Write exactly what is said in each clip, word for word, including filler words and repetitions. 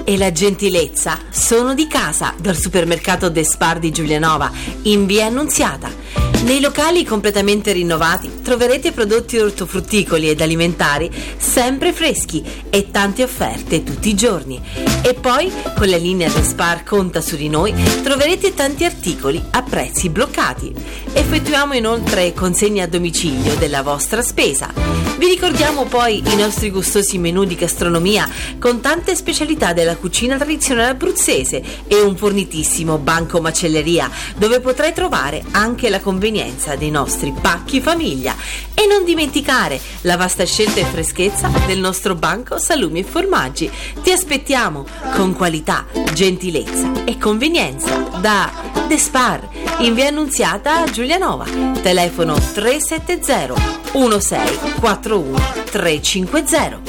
e la gentilezza sono di casa dal supermercato De Spar di Giulianova in via Annunziata. Nei locali completamente rinnovati troverete prodotti ortofrutticoli ed alimentari sempre freschi e tante offerte tutti i giorni. E poi con la linea De Spar Conta su di noi troverete tanti articoli a prezzi bloccati. Effettuiamo inoltre consegne a domicilio della vostra spesa. Vi ricordiamo poi i nostri gustosi menù di gastronomia con tante specialità della cucina tradizionale abruzzese e un fornitissimo banco macelleria dove potrai trovare anche la convenienza dei nostri pacchi famiglia. E non dimenticare la vasta scelta e freschezza del nostro banco salumi e formaggi. Ti aspettiamo con qualità, gentilezza e convenienza da De Spar in via Annunziata a Giulianova. Telefono tre sette zero uno sei quattro uno tre cinque zero.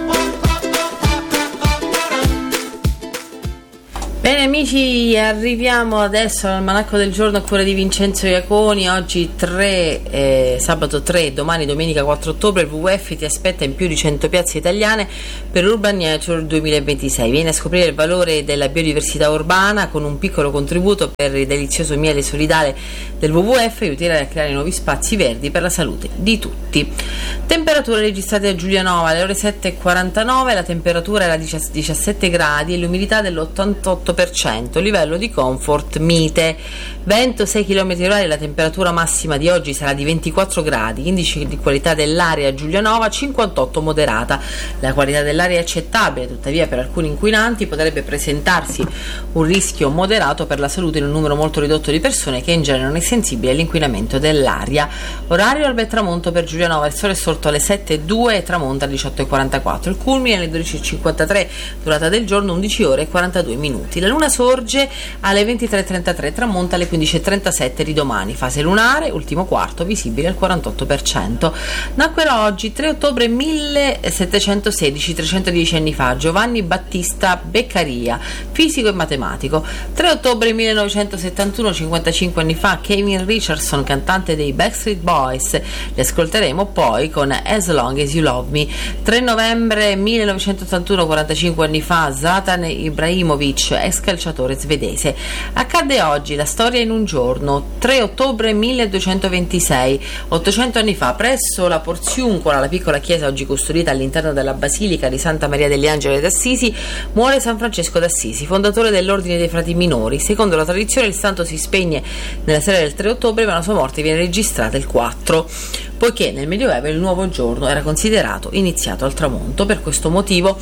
Bene amici, arriviamo adesso all'almanacco del giorno a cura di Vincenzo Iaconi. Oggi tre, eh, sabato tre, domani domenica quattro ottobre il W W F ti aspetta in più di cento piazze italiane per Urban Nature duemilaventisei. Vieni a scoprire il valore della biodiversità urbana con un piccolo contributo per il delizioso miele solidale del W W F e aiuterai a creare nuovi spazi verdi per la salute di tutti. Temperature registrate a Giulianova alle ore sette e quarantanove, la temperatura era diciassette gradi e l'umidità dell'ottantotto per cento, livello di comfort mite. Vento sei chilometri orari, la temperatura massima di oggi sarà di ventiquattro gradi, indice di qualità dell'aria a Giulianova cinquantotto moderata. La qualità dell'aria è accettabile, tuttavia per alcuni inquinanti potrebbe presentarsi un rischio moderato per la salute in un numero molto ridotto di persone che in genere non è sensibile all'inquinamento dell'aria. Orario alba e tramonto per Giulianova, il sole è sorto alle sette e due e tramonta alle diciotto e quarantaquattro, il culmine alle dodici e cinquantatré, durata del giorno undici ore e quarantadue minuti. La luna sorge alle ventitré e trentatré, tramonta alle quindici e trentasette di domani. Fase lunare, ultimo quarto, visibile al quarantotto per cento. Nacquero oggi, tre ottobre millesettecentosedici, trecentodieci anni fa, Giovanni Battista Beccaria, fisico e matematico. tre ottobre millenovecentosettantuno, cinquantacinque anni fa, Kevin Richardson, cantante dei Backstreet Boys. Li ascolteremo poi con As Long As You Love Me. tre novembre millenovecentottantuno, quarantacinque anni fa, Zlatan Ibrahimovic, ex calciatore svedese. Accadde oggi la storia in un giorno, tre ottobre milleduecentoventisei, ottocento anni fa, presso la Porziuncola, la piccola chiesa oggi custodita all'interno della Basilica di Santa Maria degli Angeli d'Assisi, muore San Francesco d'Assisi, fondatore dell'Ordine dei Frati Minori. Secondo la tradizione il santo si spegne nella sera del tre ottobre, ma la sua morte viene registrata il quattro, poiché nel Medioevo il nuovo giorno era considerato iniziato al tramonto. Per questo motivo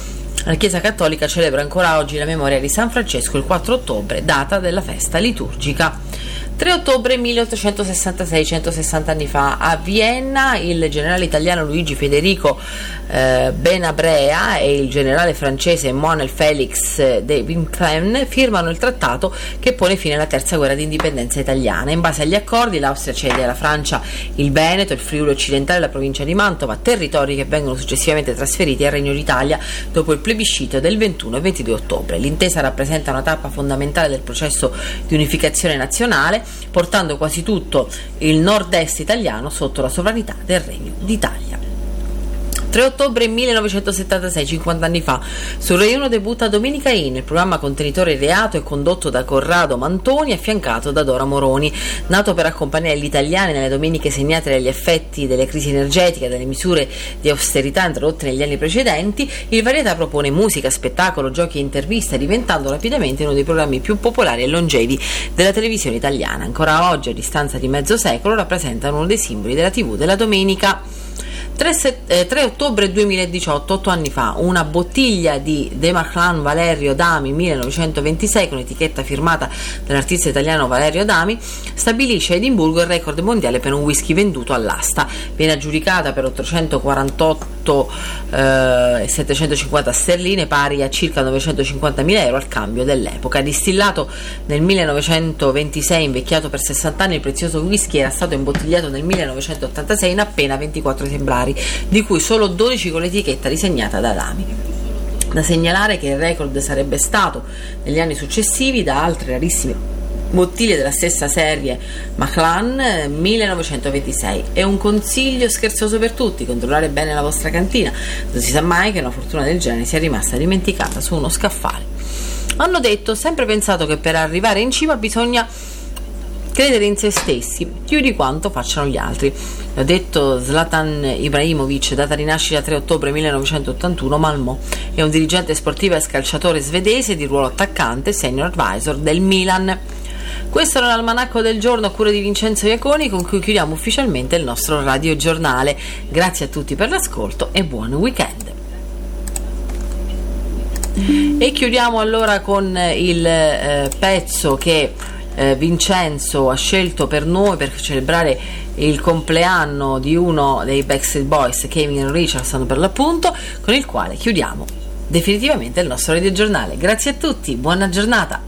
la Chiesa Cattolica celebra ancora oggi la memoria di San Francesco il quattro ottobre, data della festa liturgica. tre ottobre milleottocentosessantasei, centosessanta anni fa, a Vienna il generale italiano Luigi Federico eh, Benabrea e il generale francese Manuel Félix de Wimpfen firmano il trattato che pone fine alla terza guerra di indipendenza italiana. In base agli accordi l'Austria cede alla Francia il Veneto, il Friuli occidentale e la provincia di Mantova, territori che vengono successivamente trasferiti al Regno d'Italia dopo il plebiscito del ventuno e ventidue ottobre. L'intesa rappresenta una tappa fondamentale del processo di unificazione nazionale, portando quasi tutto il nord-est italiano sotto la sovranità del Regno d'Italia. tre ottobre millenovecentosettantasei, cinquanta anni fa, su Rai uno debutta Domenica In, il programma contenitore ideato e condotto da Corrado Mantoni, affiancato da Dora Moroni. Nato per accompagnare gli italiani nelle domeniche segnate dagli effetti delle crisi energetiche e delle misure di austerità introdotte negli anni precedenti, il varietà propone musica, spettacolo, giochi e interviste, diventando rapidamente uno dei programmi più popolari e longevi della televisione italiana. Ancora oggi, a distanza di mezzo secolo, rappresentano uno dei simboli della tivù della domenica. tre ottobre duemiladiciotto, otto anni fa, una bottiglia di De Marclan Valerio Dami millenovecentoventisei con etichetta firmata dall'artista italiano Valerio Dami stabilisce a Edimburgo il record mondiale per un whisky venduto all'asta. Viene aggiudicata per ottocentoquarantotto e eh, settecentocinquanta sterline, pari a circa novecentocinquantamila euro al cambio dell'epoca. Distillato nel millenovecentoventisei, invecchiato per sessanta anni, il prezioso whisky era stato imbottigliato nel millenovecentottantasei in appena ventiquattro esemplari, di cui solo dodici con l'etichetta disegnata da Dami. Da segnalare che il record sarebbe stato negli anni successivi da altre rarissime bottiglie della stessa serie Macallan millenovecentoventisei. È un consiglio scherzoso per tutti: controllare bene la vostra cantina, non si sa mai che una fortuna del genere sia rimasta dimenticata su uno scaffale. Hanno detto: sempre pensato che per arrivare in cima bisogna credere in se stessi più di quanto facciano gli altri. L'ha detto Zlatan Ibrahimovic, data di nascita tre ottobre millenovecentottantuno, Malmö. È un dirigente sportivo e scalciatore svedese di ruolo attaccante, senior advisor del Milan. Questo era l'almanacco del giorno a cura di Vincenzo Iaconi, con cui chiudiamo ufficialmente il nostro radiogiornale. Grazie a tutti per l'ascolto e buon weekend. E chiudiamo allora con il eh, pezzo che eh, Vincenzo ha scelto per noi per celebrare il compleanno di uno dei Backstreet Boys, Kevin Richardson per l'appunto, con il quale chiudiamo definitivamente il nostro radiogiornale. Grazie a tutti, buona giornata.